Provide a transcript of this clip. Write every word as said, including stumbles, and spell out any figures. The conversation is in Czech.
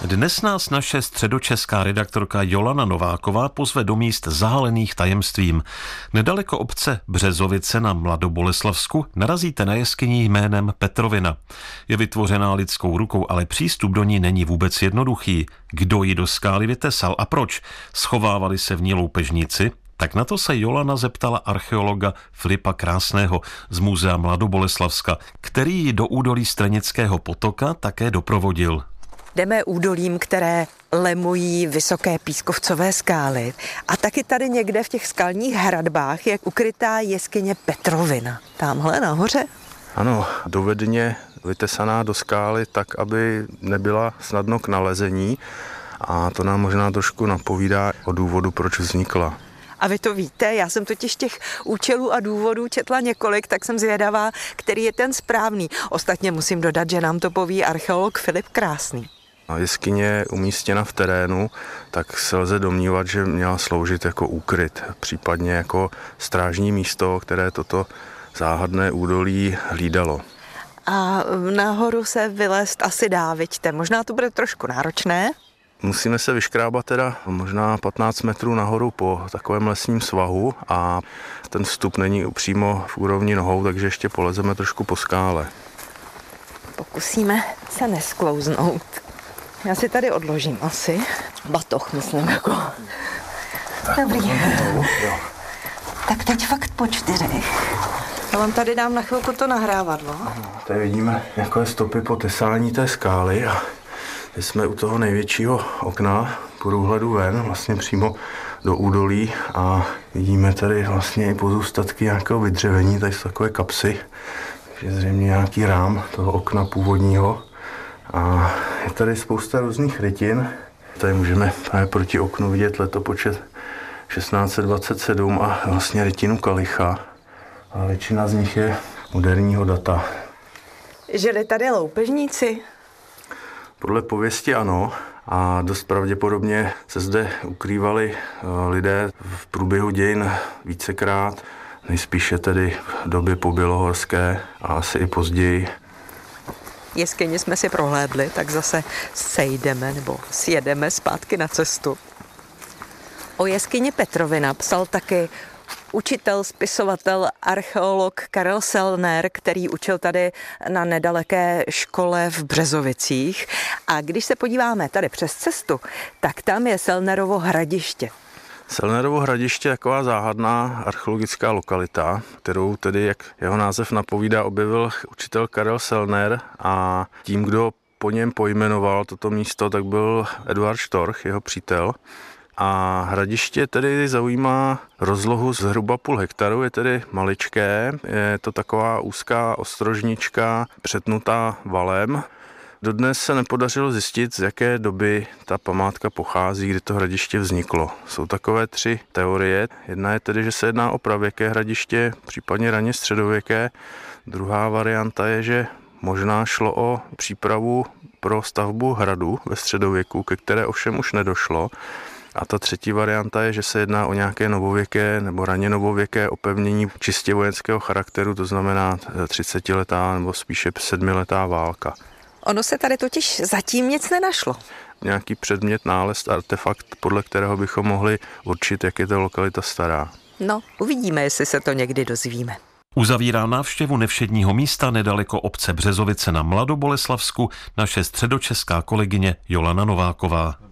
Dnes nás naše středočeská redaktorka Jolana Nováková pozve do míst zahalených tajemstvím. Nedaleko obce Březovice na Mladoboleslavsku narazíte na jeskyni jménem Petrovina. Je vytvořená lidskou rukou, ale přístup do ní není vůbec jednoduchý. Kdo ji do skály vytesal a proč? Schovávali se v ní loupežníci? Tak na to se Jolana zeptala archeologa Filipa Krásného z Muzea Mladoboleslavska, který ji do údolí Stranického potoka také doprovodil. Jdeme údolím, které lemují vysoké pískovcové skály. A taky tady někde v těch skalních hradbách je ukrytá jeskyně Petrovina. Tamhle nahoře? Ano, dovedně vytesaná do skály tak, aby nebyla snadno k nalezení. A to nám možná trošku napovídá o důvodu, proč vznikla. A vy to víte, já jsem totiž těch účelů a důvodů četla několik, tak jsem zvědavá, který je ten správný. Ostatně musím dodat, že nám to poví archeolog Filip Krásný. Jeskyně je umístěna v terénu, tak se lze domnívat, že měla sloužit jako úkryt, případně jako strážní místo, které toto záhadné údolí hlídalo. A nahoru se vylézt asi dá, viďte. Možná to bude trošku náročné. Musíme se vyškrábat teda možná patnáct metrů nahoru po takovém lesním svahu a ten vstup není přímo v úrovni nohou, takže ještě polezeme trošku po skále. Pokusíme se nesklouznout. Já si tady odložím asi. Batoh, myslím, jako. Dobrý. Tak teď fakt po čtyřech. Já vám tady dám na chvilku to nahrávadlo. Tady vidíme jako stopy po tesání té skály a jsme u toho největšího okna průhledu ven, vlastně přímo do údolí a vidíme tady vlastně i pozůstatky nějakého vydřevení, tady jsou takové kapsy, takže zřejmě nějaký rám toho okna původního a je tady spousta různých rytin. Tady můžeme právě proti oknu vidět letopočet šestnáct set dvacet sedm a vlastně rytinu kalicha a většina z nich je moderního data. Žili tady loupežníci? Podle pověsti ano a dost pravděpodobně se zde ukrývali lidé v průběhu dějin vícekrát, nejspíše tedy v době pobělohorské a asi i později. Jeskyni jsme si prohlédli, tak zase sejdeme nebo sjedeme zpátky na cestu. O jeskyni Petrovina psal taky učitel, spisovatel, archeolog Karel Sellner, který učil tady na nedaleké škole v Březovicích. A když se podíváme tady přes cestu, tak tam je Sellnerovo hradiště. Sellnerovo hradiště je taková záhadná archeologická lokalita, kterou tedy, jak jeho název napovídá, objevil učitel Karel Sellner a tím, kdo po něm pojmenoval toto místo, tak byl Eduard Štorch, jeho přítel. A hradiště tedy zaujímá rozlohu zhruba půl hektaru, je tedy maličké, je to taková úzká ostrožnička přetnutá valem. Dodnes se nepodařilo zjistit, z jaké doby ta památka pochází, kdy to hradiště vzniklo. Jsou takové tři teorie. Jedna je tedy, že se jedná o pravěké hradiště, případně raně středověké. Druhá varianta je, že možná šlo o přípravu pro stavbu hradu ve středověku, ke které ovšem už nedošlo. A ta třetí varianta je, že se jedná o nějaké novověké nebo raně novověké opevnění čistě vojenského charakteru, to znamená třicetiletá nebo spíše sedmiletá válka. Ono se tady totiž zatím nic nenašlo. Nějaký předmět, nález, artefakt, podle kterého bychom mohli určit, jak je ta lokalita stará. No, uvidíme, jestli se to někdy dozvíme. Uzavírá návštěvu nevšedního místa nedaleko obce Březovice na Mladoboleslavsku naše středočeská kolegyně Jolana Nováková.